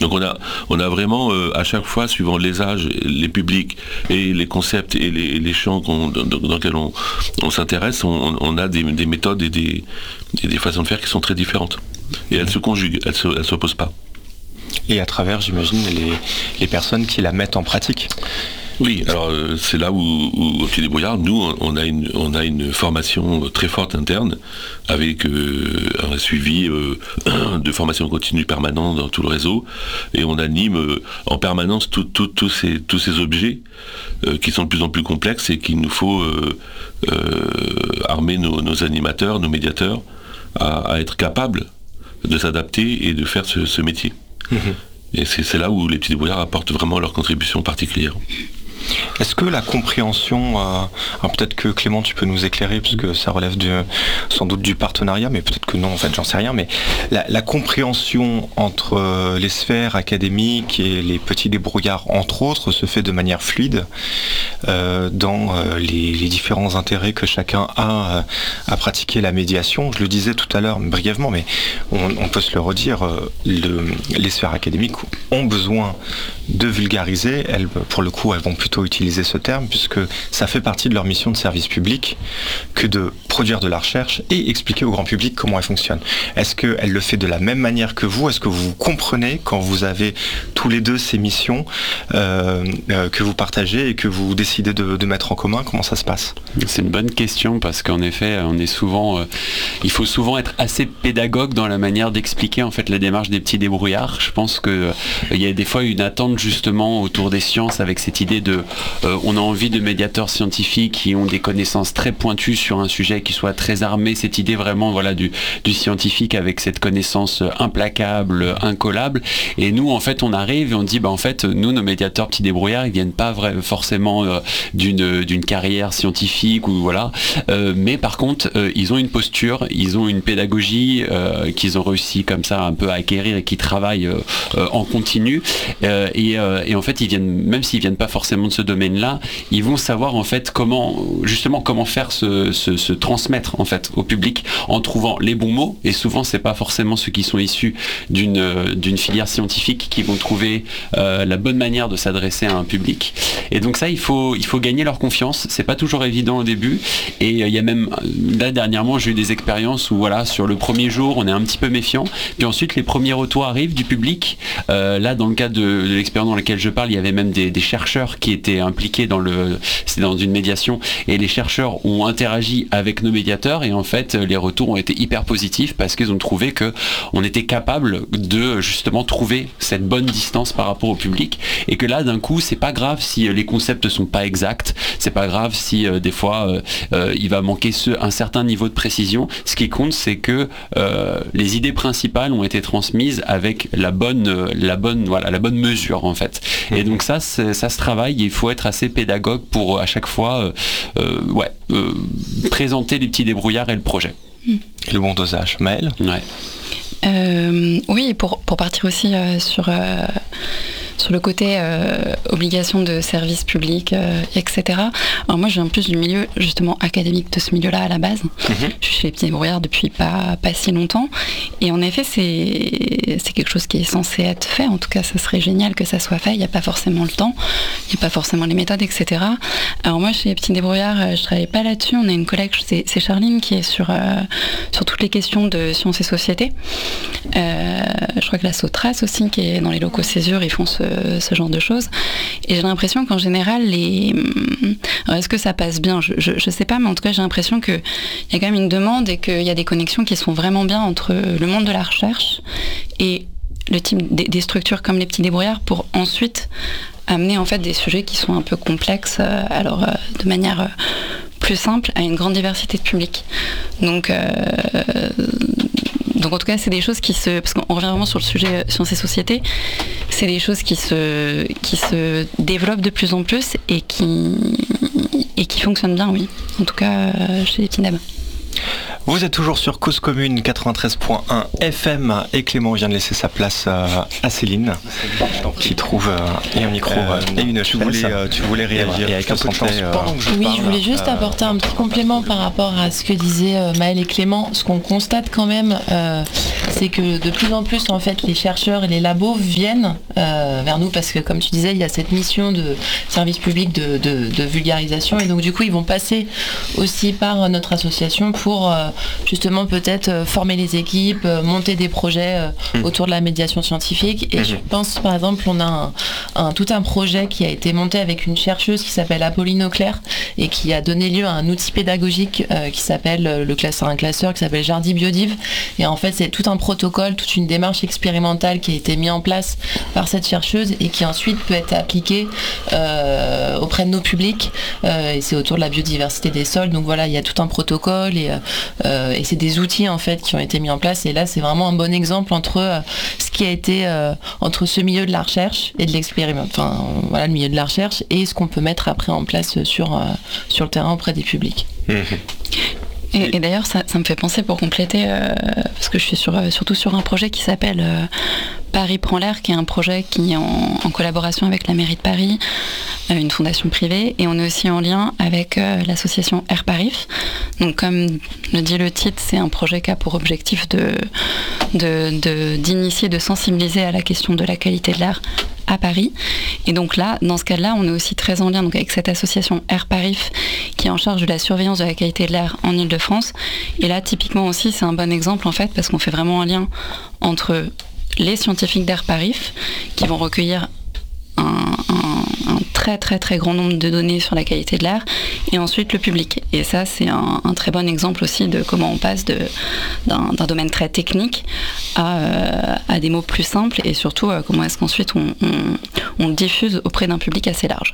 Donc on a vraiment à chaque fois, suivant les âges, les publics et les concepts et les champs dans lesquels on s'intéresse, on a des méthodes et des façons de faire qui sont très différentes. Et elles se conjuguent, elles s'opposent pas. Et à travers, j'imagine, les personnes qui la mettent en pratique. Oui, alors c'est là où au Petit Débrouillard, nous, on a une formation très forte interne, avec un suivi de formation continue permanente dans tout le réseau, et on anime en permanence tous ces objets qui sont de plus en plus complexes et qu'il nous faut armer nos animateurs, nos médiateurs, à être capables de s'adapter et de faire ce métier. Et c'est là où les Petits Débrouillards apportent vraiment leur contribution particulière. Est-ce que la compréhension, alors peut-être que Clément tu peux nous éclairer puisque ça relève sans doute du partenariat, mais peut-être que non, en fait j'en sais rien, mais la compréhension entre les sphères académiques et les petits débrouillards entre autres se fait de manière fluide dans les différents intérêts que chacun a à pratiquer la médiation. Je le disais tout à l'heure brièvement, mais on peut se le redire, les sphères académiques ont besoin de vulgariser, pour le coup elles vont plutôt utiliser ce terme puisque ça fait partie de leur mission de service public que de produire de la recherche et expliquer au grand public comment elle fonctionne. Est-ce qu'elle le fait de la même manière que vous ? Est-ce que vous comprenez quand vous avez tous les deux ces missions que vous partagez et que vous décidez de mettre en commun ? Comment ça se passe ? C'est une bonne question parce qu'en effet, il faut souvent être assez pédagogue dans la manière d'expliquer en fait la démarche des petits débrouillards. Je pense que il y a des fois une attente justement autour des sciences avec cette idée de on a envie de médiateurs scientifiques qui ont des connaissances très pointues sur un sujet, qui soient très armés, cette idée vraiment du scientifique avec cette connaissance implacable, incollable. Et nous en fait on arrive et on dit en fait nous nos médiateurs petits débrouillards ils viennent pas forcément d'une carrière scientifique ou voilà, mais par contre ils ont une posture, ils ont une pédagogie qu'ils ont réussi comme ça un peu à acquérir et qui travaillent en continu et en fait ils viennent, même s'ils viennent pas forcément de ce domaine-là, ils vont savoir en fait comment faire se transmettre en fait au public en trouvant les bons mots, et souvent c'est pas forcément ceux qui sont issus d'une filière scientifique qui vont trouver la bonne manière de s'adresser à un public. Et donc ça il faut gagner leur confiance, c'est pas toujours évident au début, et il y a même là dernièrement j'ai eu des expériences où voilà, sur le premier jour on est un petit peu méfiant, puis ensuite les premiers retours arrivent du public. Là dans le cas de l'expérience dans laquelle je parle, il y avait même des chercheurs qui étaient impliqués c'est dans une médiation, et les chercheurs ont interagi avec nos médiateurs, et en fait les retours ont été hyper positifs parce qu'ils ont trouvé que on était capable de justement trouver cette bonne distance par rapport au public, et que là d'un coup c'est pas grave si les concepts sont pas exacts, c'est pas grave si des fois il va manquer un certain niveau de précision. Ce qui compte c'est que les idées principales ont été transmises avec la bonne mesure en fait. Et donc ça se travaille, il faut être assez pédagogue pour à chaque fois présenter les petits débrouillards et le projet. Et le bon dosage. Maëlle ? Ouais. Oui, pour partir aussi sur le côté obligation de service public, etc. Alors moi, je viens plus du milieu justement académique de ce milieu-là à la base. Je suis chez les Petits Débrouillards depuis pas si longtemps. Et en effet, c'est quelque chose qui est censé être fait. En tout cas, ça serait génial que ça soit fait. Il n'y a pas forcément le temps, il n'y a pas forcément les méthodes, etc. Alors moi, chez les Petits Débrouillards, je ne travaille pas là-dessus. On a une collègue, c'est Charline, qui est sur toutes les questions de sciences et société. Je crois que la Sotras aussi, qui est dans les locaux Césure, ils font ce genre de choses. Et j'ai l'impression qu'en général, alors est-ce que ça passe bien ? Je sais pas, mais en tout cas, j'ai l'impression qu'il y a quand même une demande et qu'il y a des connexions qui sont vraiment bien entre le monde de la recherche et le type des structures comme les Petits Débrouillards pour ensuite amener en fait des sujets qui sont un peu complexes, de manière plus simple à une grande diversité de publics. Donc en tout cas, c'est des choses parce qu'on revient vraiment sur le sujet sciences et société, c'est des choses qui se développent de plus en plus et qui fonctionnent bien, oui. En tout cas, chez les petits nabs. Vous êtes toujours sur Cause Commune 93.1 FM et Clément vient de laisser sa place à Céline qui trouve et un micro et une chaise. Tu voulais réagir avec un peu de chance pendant que je parle. Oui, je voulais juste apporter un petit complément par rapport à ce que disaient Maëlle et Clément. Ce qu'on constate quand même, c'est que de plus en plus en fait les chercheurs et les labos viennent vers nous parce que comme tu disais, il y a cette mission de service public de vulgarisation et donc du coup ils vont passer aussi par notre association pour justement peut-être former les équipes, monter des projets autour de la médiation scientifique. Et je pense par exemple on a tout un projet qui a été monté avec une chercheuse qui s'appelle Apolline Auclair et qui a donné lieu à un outil pédagogique qui s'appelle un classeur qui s'appelle Jardi Biodiv. Et en fait c'est tout un protocole, toute une démarche expérimentale qui a été mise en place par cette chercheuse et qui ensuite peut être appliquée auprès de nos publics. Et c'est autour de la biodiversité des sols. Donc voilà, il y a tout un protocole et c'est des outils en fait qui ont été mis en place et là c'est vraiment un bon exemple entre ce qui a été entre ce milieu de la recherche et de l'expériment, enfin voilà le milieu de la recherche et ce qu'on peut mettre après en place sur le terrain auprès des publics. Et d'ailleurs, ça me fait penser pour compléter, parce que je suis surtout sur un projet qui s'appelle Paris prend l'air, qui est un projet qui est en collaboration avec la mairie de Paris, une fondation privée, et on est aussi en lien avec l'association Air Paris. Donc comme le dit le titre, c'est un projet qui a pour objectif d'initier, de sensibiliser à la question de la qualité de l'air à Paris. Et donc là, dans ce cas-là, on est aussi très en lien donc, avec cette association Air Paris qui est en charge de la surveillance de la qualité de l'air en Ile-de-France. Et là, typiquement aussi, c'est un bon exemple en fait, parce qu'on fait vraiment un lien entre les scientifiques d'Air Paris qui vont recueillir un très très très grand nombre de données sur la qualité de l'air et ensuite le public. Et ça c'est un très bon exemple aussi de comment on passe d'un domaine très technique à des mots plus simples et surtout comment est-ce qu'ensuite on diffuse auprès d'un public assez large.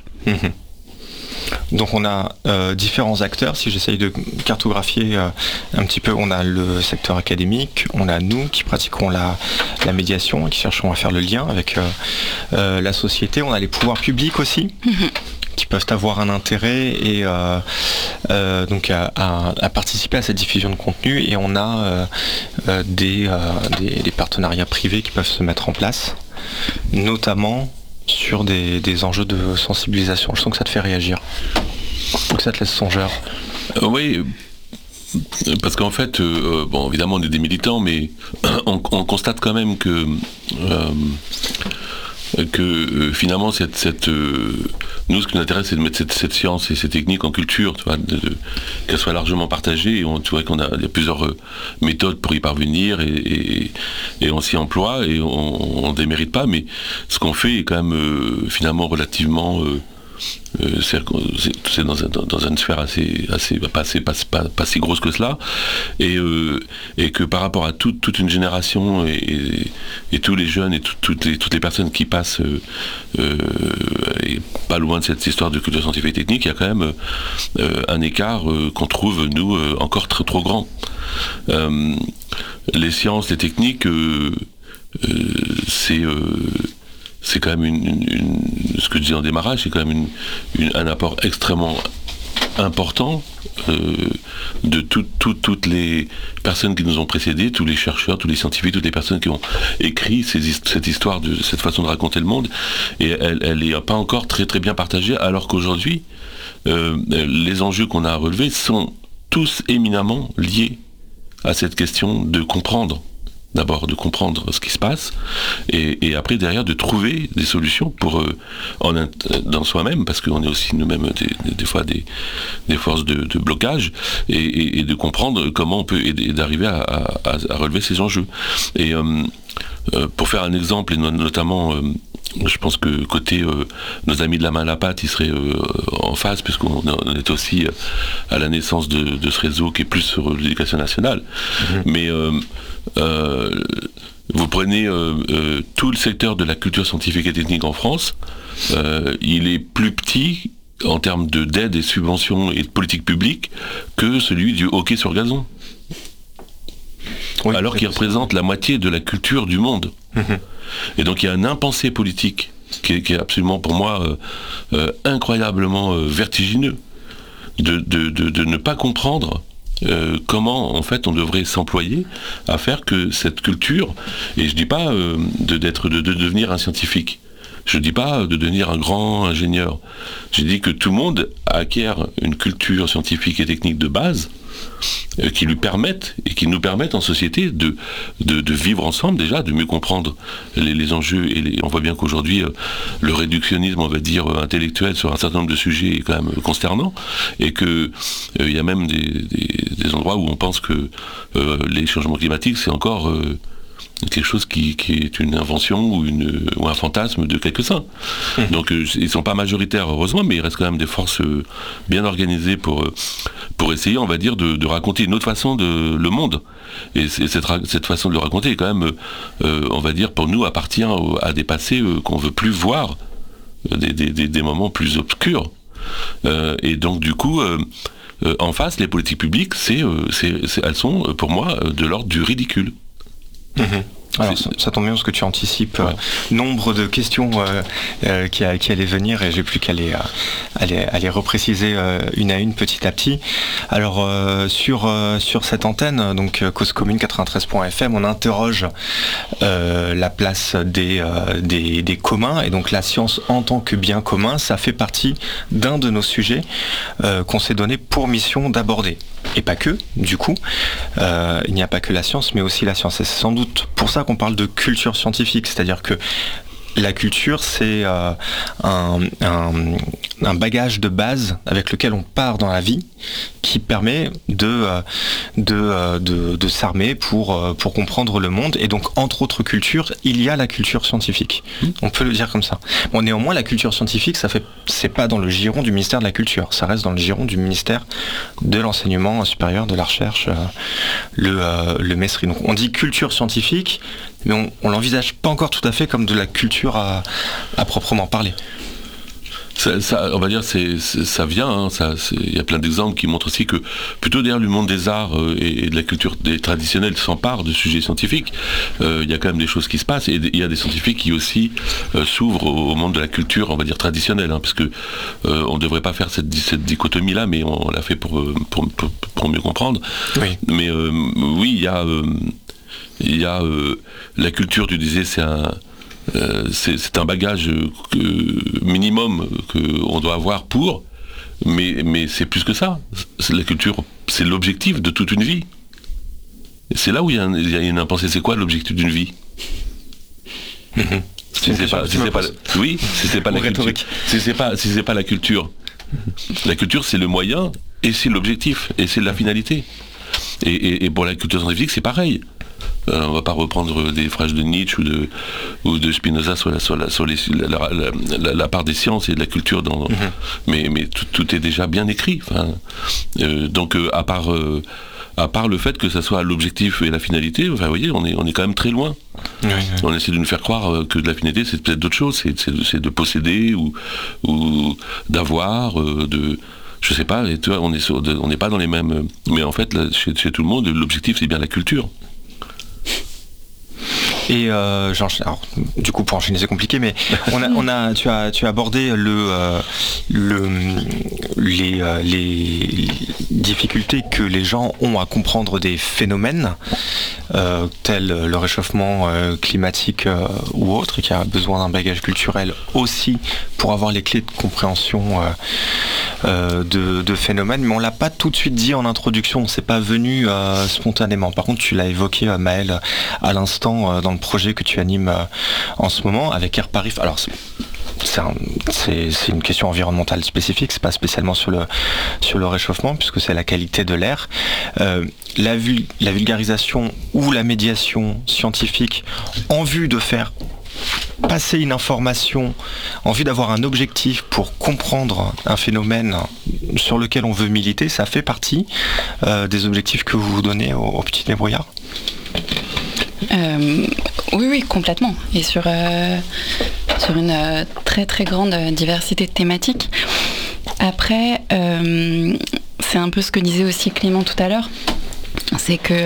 Donc on a différents acteurs, si j'essaye de cartographier un petit peu, on a le secteur académique, on a nous qui pratiquons la médiation et qui cherchons à faire le lien avec la société, on a les pouvoirs publics aussi, qui peuvent avoir un intérêt et donc à participer à cette diffusion de contenu et on a des partenariats privés qui peuvent se mettre en place, notamment sur des enjeux de sensibilisation. Je sens que ça te fait réagir, ou que ça te laisse songeur. Oui, parce qu'en fait, bon, évidemment, on est des militants, mais on constate quand même que finalement, nous, ce qui nous intéresse, c'est de mettre cette science et ces techniques en culture, tu vois, qu'elles soient largement partagées. Et tu vois qu'il y a plusieurs méthodes pour y parvenir et on s'y emploie et on ne démérite pas. Mais ce qu'on fait est quand même finalement relativement... c'est dans une sphère assez pas si grosse que cela et que par rapport à toute une génération et tous les jeunes et toutes les personnes qui passent et pas loin de cette histoire de culture scientifique et technique, il y a quand même un écart qu'on trouve nous encore trop grand. Les sciences, les techniques, c'est quand même ce que je dis en démarrage, c'est quand même un apport extrêmement important de toutes les personnes qui nous ont précédés, tous les chercheurs, tous les scientifiques, toutes les personnes qui ont écrit cette histoire, de cette façon de raconter le monde, et elle n'est pas encore très très bien partagée, alors qu'aujourd'hui, les enjeux qu'on a à relever sont tous éminemment liés à cette question de comprendre. D'abord de comprendre ce qui se passe et après derrière de trouver des solutions pour dans soi-même, parce qu'on est aussi nous-mêmes des fois des forces de blocage et de comprendre comment on peut aider, d'arriver à relever ces enjeux. Et pour faire un exemple, et notamment je pense que côté nos amis de la main à la pâte, ils seraient en phase, puisqu'on est aussi à la naissance de ce réseau qui est plus sur l'éducation nationale. Mais vous prenez tout le secteur de la culture scientifique et technique en France, il est plus petit en termes d'aide et subventions et de politique publique que celui du hockey sur gazon. Oui, alors qu'il représente la moitié de la culture du monde. Et donc il y a un impensé politique qui est absolument pour moi incroyablement vertigineux de ne pas comprendre comment en fait on devrait s'employer à faire que cette culture, et je dis pas de devenir un scientifique, je dis pas de devenir un grand ingénieur, je dis que tout le monde acquiert une culture scientifique et technique de base qui lui permettent et qui nous permettent en société de vivre ensemble déjà, de mieux comprendre les enjeux on voit bien qu'aujourd'hui le réductionnisme, on va dire, intellectuel sur un certain nombre de sujets est quand même consternant, et que il y a même des endroits où on pense que les changements climatiques c'est encore quelque chose qui est une invention ou un fantasme de quelques-uns. Donc ils sont pas majoritaires heureusement, mais il reste quand même des forces bien organisées pour essayer, on va dire, de raconter une autre façon le monde. Et cette façon de le raconter est quand même, on va dire, pour nous appartient à des passés qu'on veut plus voir, des moments plus obscurs. Et donc du coup, en face, les politiques publiques, elles sont pour moi de l'ordre du ridicule. Alors ça tombe bien parce que tu anticipes nombre de questions qui allaient venir, et j'ai plus qu'à les repréciser une à une petit à petit. Alors sur cette antenne, donc Cause Commune 93.fm, on interroge la place des communs, et donc la science en tant que bien commun, ça fait partie d'un de nos sujets qu'on s'est donné pour mission d'aborder. Et pas que, du coup, il n'y a pas que la science, mais aussi la science. Et c'est sans doute pour ça qu'on parle de culture scientifique, c'est-à-dire que la culture, c'est un bagage de base avec lequel on part dans la vie, qui permet de s'armer pour comprendre le monde. Et donc, entre autres cultures, il y a la culture scientifique. On peut le dire comme ça. Bon, néanmoins, la culture scientifique, c'est pas dans le giron du ministère de la Culture. Ça reste dans le giron du ministère de l'Enseignement supérieur, de la Recherche, le MESRI. Donc, on dit culture scientifique, mais on l'envisage pas encore tout à fait comme de la culture à proprement parler. Ça, on va dire, ça vient. Il y a plein d'exemples qui montrent aussi que plutôt derrière le monde des arts et de la culture des traditionnels s'emparent de sujets scientifiques. Il y a quand même des choses qui se passent, et il y a des scientifiques qui aussi s'ouvrent au monde de la culture, on va dire traditionnelle, parce que on ne devrait pas faire cette dichotomie-là, mais on l'a fait pour mieux comprendre. Oui. Mais oui, il y a la culture, tu disais, c'est un bagage minimum qu'on doit avoir mais c'est plus que ça. La culture, c'est l'objectif de toute une vie. Et c'est là où il y a une impensée. C'est quoi l'objectif d'une vie? Si c'est pas la culture. La culture, c'est le moyen, et c'est l'objectif, et c'est la finalité. Et pour la culture scientifique, c'est pareil. On va pas reprendre des phrases de Nietzsche ou de Spinoza sur la part des sciences et de la culture mais tout est déjà bien écrit. Donc à part le fait que ça soit l'objectif et la finalité, vous voyez, on est quand même très loin. Oui. On essaie de nous faire croire que de la finalité, c'est peut-être d'autres choses, c'est de posséder ou d'avoir, je sais pas. Et tu vois, on n'est pas dans les mêmes. Mais en fait, là, chez tout le monde, l'objectif, c'est bien la culture. Et alors, du coup, pour enchaîner, c'est compliqué, mais tu as abordé les difficultés que les gens ont à comprendre des phénomènes tels le réchauffement climatique ou autre, et qui a besoin d'un bagage culturel aussi pour avoir les clés de compréhension de phénomènes. Mais on l'a pas tout de suite dit en introduction, c'est pas venu spontanément. Par contre, tu l'as évoqué, Maëlle, à l'instant, dans le projet que tu animes en ce moment avec Air Paris. Alors c'est une question environnementale spécifique, c'est pas spécialement sur le réchauffement, puisque c'est la qualité de l'air. La vulgarisation ou la médiation scientifique en vue de faire passer une information, en vue d'avoir un objectif pour comprendre un phénomène sur lequel on veut militer, ça fait partie des objectifs que vous vous donnez aux petits débrouillards. Oui, complètement. Et sur une très très grande diversité de thématiques. Après, c'est un peu ce que disait aussi Clément tout à l'heure, c'est que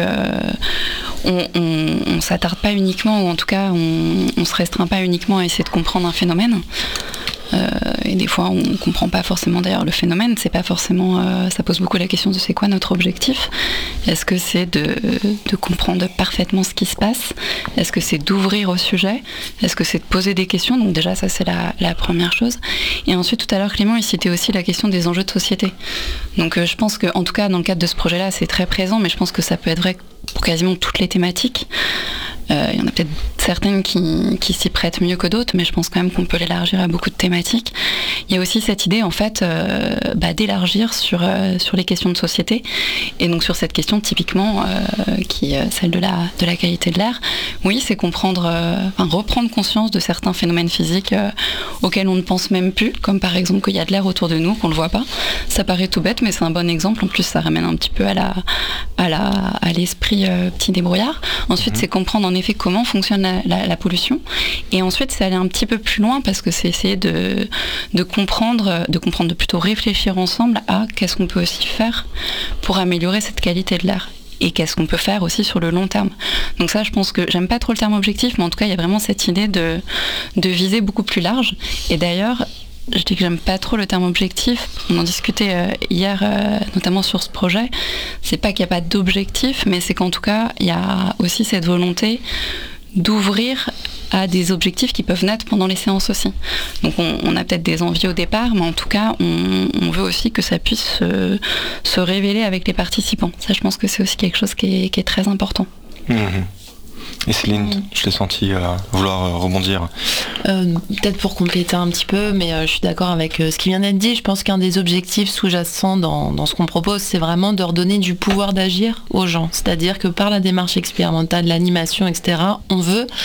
on s'attarde pas uniquement, ou en tout cas on se restreint pas uniquement à essayer de comprendre un phénomène. Et des fois, on ne comprend pas forcément d'ailleurs le phénomène. C'est pas forcément, ça pose beaucoup la question de c'est quoi notre objectif. Est-ce que c'est de comprendre parfaitement ce qui se passe? Est-ce que c'est d'ouvrir au sujet? Est-ce que c'est de poser des questions? Donc déjà, ça c'est la première chose. Et ensuite, tout à l'heure, Clément, il citait aussi la question des enjeux de société. Donc je pense qu'en tout cas, dans le cadre de ce projet-là, c'est très présent, mais je pense que ça peut être vrai pour quasiment toutes les thématiques. Il y en a peut-être certaines qui s'y prêtent mieux que d'autres, mais je pense quand même qu'on peut l'élargir à beaucoup de thématiques. Il y a aussi cette idée en fait d'élargir sur les questions de société, et donc sur cette question typiquement qui est celle de la qualité de l'air. Oui, c'est reprendre conscience de certains phénomènes physiques auxquels on ne pense même plus, comme par exemple qu'il y a de l'air autour de nous, qu'on ne le voit pas. Ça paraît tout bête, mais c'est un bon exemple. En plus, ça ramène un petit peu à l'esprit petit débrouillard. Ensuite, c'est comprendre en effet comment fonctionne la pollution. Et ensuite, c'est aller un petit peu plus loin, parce que c'est essayer de comprendre, de plutôt réfléchir ensemble à qu'est-ce qu'on peut aussi faire pour améliorer cette qualité de l'air. Et qu'est-ce qu'on peut faire aussi sur le long terme. Donc ça, je pense que j'aime pas trop le terme objectif, mais en tout cas, il y a vraiment cette idée de viser beaucoup plus large. Et d'ailleurs, je dis que j'aime pas trop le terme objectif. On en discutait hier, notamment sur ce projet. C'est pas qu'il n'y a pas d'objectif, mais c'est qu'en tout cas, il y a aussi cette volonté d'ouvrir à des objectifs qui peuvent naître pendant les séances aussi. Donc on a peut-être des envies au départ, mais en tout cas, on veut aussi que ça puisse se révéler avec les participants. Ça, je pense que c'est aussi quelque chose qui est très important. Et Céline, je l'ai senti vouloir rebondir. Peut-être pour compléter un petit peu, mais je suis d'accord avec ce qui vient d'être dit. Je pense qu'un des objectifs sous-jacents dans ce qu'on propose, c'est vraiment de redonner du pouvoir d'agir aux gens. C'est-à-dire que par la démarche expérimentale, l'animation, etc., on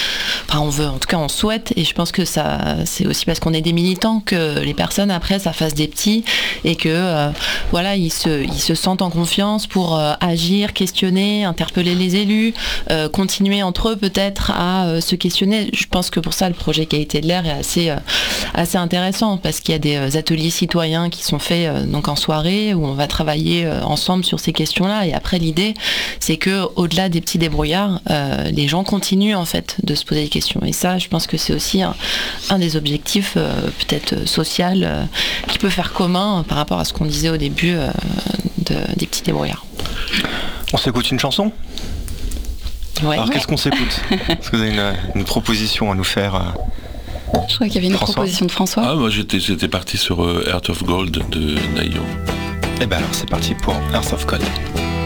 souhaite, et je pense que ça, c'est aussi parce qu'on est des militants, que les personnes après, ça fasse des petits, et que ils se sentent en confiance pour agir, questionner, interpeller les élus, continuer entre eux peut-être à se questionner. Je pense que pour ça, le projet qualité de l'air est assez intéressant, parce qu'il y a des ateliers citoyens qui sont faits donc en soirée, où on va travailler ensemble sur ces questions-là. Et après, l'idée, c'est que au-delà des petits débrouillards, les gens continuent en fait de se poser des questions. Et ça, je pense que c'est aussi un des objectifs peut-être social qui peut faire commun par rapport à ce qu'on disait au début des petits débrouillards. On s'écoute une chanson ? Ouais. Alors qu'est-ce qu'on s'écoute? Est-ce que vous avez une proposition à nous faire? Je crois qu'il y avait une proposition de François. Ah, moi j'étais parti sur Heart of Gold de Naïo. Et bien alors c'est parti pour Heart of Gold.